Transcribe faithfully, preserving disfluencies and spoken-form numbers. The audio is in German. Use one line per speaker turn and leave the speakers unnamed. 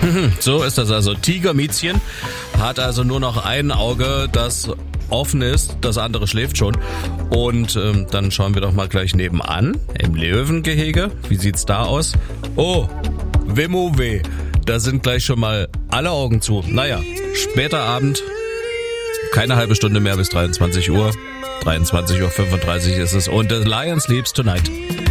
So ist das also. Tigermiezchen hat also nur noch ein Auge, das offen ist, das andere schläft schon. Und ähm, dann schauen wir doch mal gleich nebenan, im Löwengehege. Wie sieht's da aus? Oh, Wemo weh. Da sind gleich schon mal alle Augen zu. Naja, später Abend, keine halbe Stunde mehr bis dreiundzwanzig Uhr. dreiundzwanzig Uhr fünfunddreißig ist es. Und The Lion Sleeps Tonight.